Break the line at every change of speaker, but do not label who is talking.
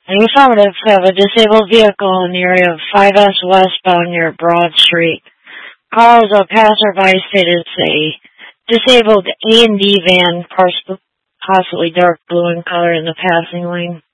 Affirmative. We have a disabled vehicle in the area of 5S westbound near Broad Street. Call is a passerby stated it's a disabled A&D van, possibly dark blue in color in the passing lane.